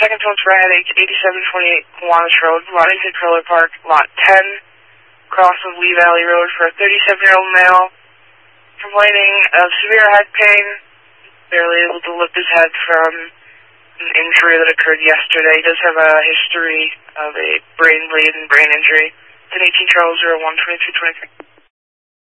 second tones for headache, 8728 Kiwanis Road, Lot 18 Trailer Park, Lot 10, across of Lee Valley Road for a 37-year-old male, complaining of severe head pain, barely able to lift his head from an injury that occurred yesterday. He does have a history of a brain bleed and brain injury. It's an 18 Charles 01 2223.